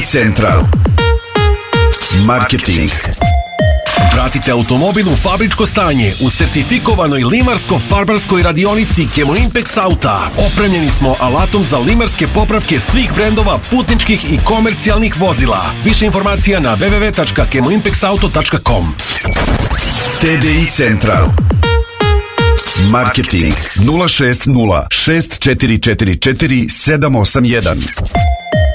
Central. Marketing. Vratite automobil u fabričko stanje u sertifikovanoj limarsko-farbarskoj radionici Chemoimpex Auta. Opremljeni smo alatom za limarske popravke svih brendova putničkih i komercijalnih vozila. Više informacija na www.chemoimpexauto.com. TDI Central. Marketing 060 6444 781.